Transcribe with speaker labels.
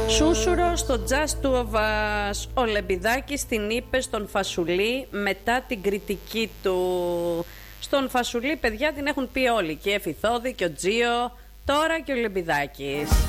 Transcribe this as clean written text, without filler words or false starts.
Speaker 1: Σούσουρο στο Just Two of Us. Ο Λεμπιδάκης την είπε στον Φασουλή μετά την κριτική του. Στον Φασουλή, παιδιά, την έχουν πει όλοι. Και η Εφηθόδη και ο Τζίο, τώρα και ο Λεμπιδάκης.